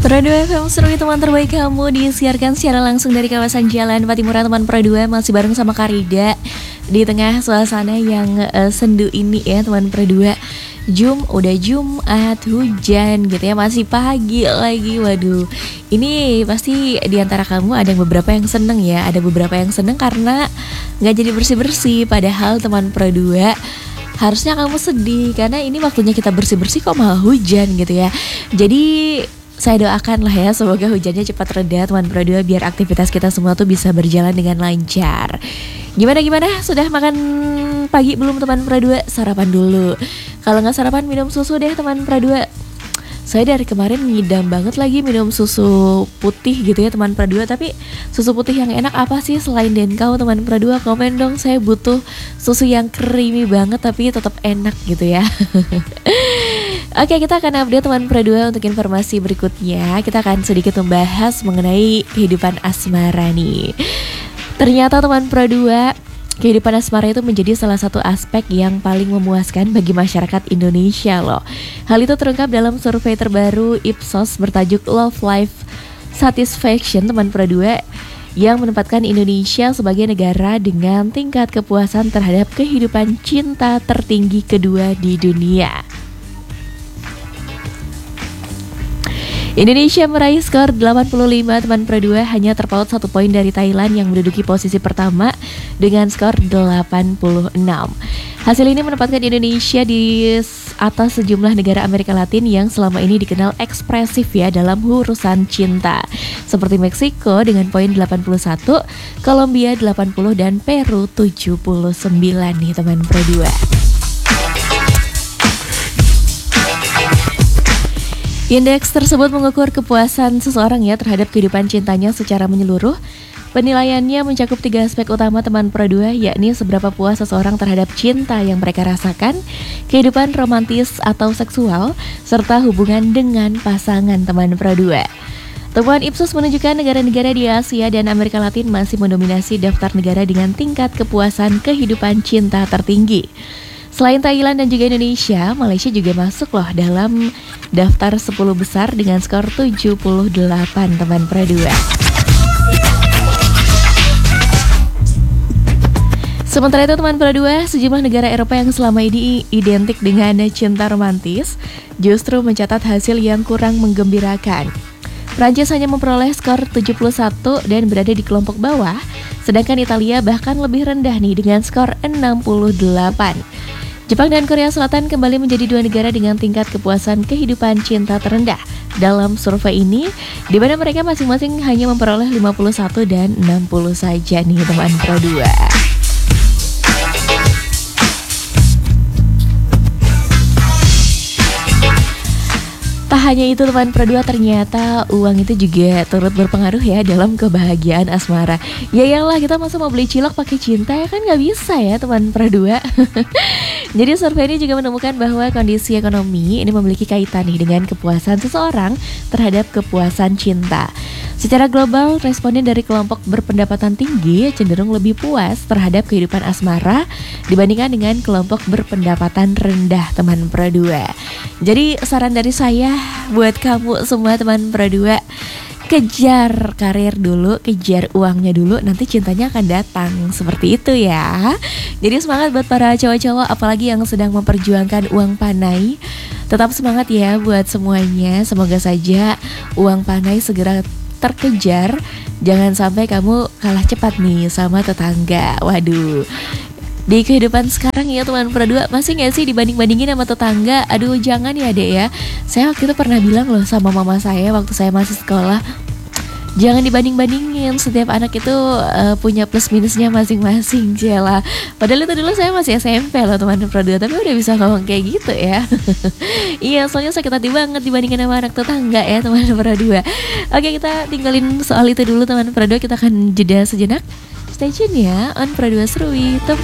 Pro 2 FM seru teman terbaik kamu disiarkan secara langsung dari kawasan Jalan Patimura teman Pro 2, masih bareng sama Karida di tengah suasana yang sendu ini ya teman Pro 2. Udah Jumat, hujan gitu ya, masih pagi lagi. Waduh, ini pasti diantara kamu ada beberapa yang seneng ya, ada beberapa yang seneng karena gak jadi bersih-bersih. Padahal teman Pro 2, harusnya kamu sedih karena ini waktunya kita bersih-bersih kok malah hujan gitu ya. Jadi saya doakan lah ya, semoga hujannya cepat reda teman Pro 2 biar aktivitas kita semua tuh bisa berjalan dengan lancar. Gimana? Sudah makan pagi belum teman Pro 2? Sarapan dulu. Kalau nggak sarapan minum susu deh teman Pro 2. Saya dari kemarin ngidam banget lagi minum susu putih gitu ya teman Pro 2. Tapi susu putih yang enak apa sih selain Denkau teman Pro 2? Komen dong, saya butuh susu yang creamy banget tapi tetap enak gitu ya. Oke, kita akan update teman Pro 2 untuk informasi berikutnya. Kita akan sedikit membahas mengenai kehidupan asmara nih. Ternyata teman Pro 2, kehidupan asmara itu menjadi salah satu aspek yang paling memuaskan bagi masyarakat Indonesia loh. Hal itu terungkap dalam survei terbaru Ipsos bertajuk Love Life Satisfaction teman Pro 2 yang menempatkan Indonesia sebagai negara dengan tingkat kepuasan terhadap kehidupan cinta tertinggi kedua di dunia. Indonesia meraih skor 85 teman Pro 2, hanya terpaut 1 poin dari Thailand yang menduduki posisi pertama dengan skor 86. Hasil ini menempatkan Indonesia di atas sejumlah negara Amerika Latin yang selama ini dikenal ekspresif ya dalam urusan cinta, seperti Meksiko dengan poin 81, Kolombia 80 dan Peru 79 nih teman Pro 2. Indeks tersebut mengukur kepuasan seseorang ya terhadap kehidupan cintanya secara menyeluruh. Penilaiannya mencakup 3 aspek utama teman Pro 2, yakni seberapa puas seseorang terhadap cinta yang mereka rasakan, kehidupan romantis atau seksual, serta hubungan dengan pasangan teman Pro 2. Temuan Ipsos menunjukkan negara-negara di Asia dan Amerika Latin masih mendominasi daftar negara dengan tingkat kepuasan kehidupan cinta tertinggi. Selain Thailand dan juga Indonesia, Malaysia juga masuk loh dalam daftar 10 besar dengan skor 78 teman Pro 2. Sementara itu teman Pro 2, sejumlah negara Eropa yang selama ini identik dengan cinta romantis justru mencatat hasil yang kurang menggembirakan. Prancis hanya memperoleh skor 71 dan berada di kelompok bawah, sedangkan Italia bahkan lebih rendah nih dengan skor 68. Jepang dan Korea Selatan kembali menjadi 2 negara dengan tingkat kepuasan kehidupan cinta terendah dalam survei ini, di mana mereka masing-masing hanya memperoleh 51 dan 60 saja nih teman Pro 2. Tak hanya itu teman Pro 2, ternyata uang itu juga turut berpengaruh ya dalam kebahagiaan asmara. Ya iyalah, kita masa mau beli cilok pakai cinta ya kan gak bisa ya teman Pro 2. Jadi survei ini juga menemukan bahwa kondisi ekonomi ini memiliki kaitan nih dengan kepuasan seseorang terhadap kepuasan cinta. Secara global, responden dari kelompok berpendapatan tinggi cenderung lebih puas terhadap kehidupan asmara dibandingkan dengan kelompok berpendapatan rendah teman Pro 2. Jadi saran dari saya buat kamu semua teman Pro 2, kejar karir dulu, kejar uangnya dulu, nanti cintanya akan datang. Seperti itu ya. Jadi semangat buat para cowok-cowok apalagi yang sedang memperjuangkan uang panai. Tetap semangat ya buat semuanya. Semoga saja uang panai segera terkejar. Jangan sampai kamu kalah cepat nih sama tetangga. Waduh, di kehidupan sekarang ya teman Pro 2, masih gak sih dibanding-bandingin sama tetangga? Aduh jangan ya dek ya. Saya waktu itu pernah bilang loh sama mama saya waktu saya masih sekolah, jangan dibanding-bandingin, setiap anak itu punya plus minusnya masing-masing. Jelah, padahal itu dulu saya masih SMP loh teman Pro 2, tapi udah bisa ngomong kayak gitu ya. Iya, soalnya sakit hati banget dibandingin sama anak tetangga ya teman Pro 2. Oke, kita tinggalin soal itu dulu teman Pro 2, kita akan jeda sejenak. Stay tune ya on Pro 2 Serui.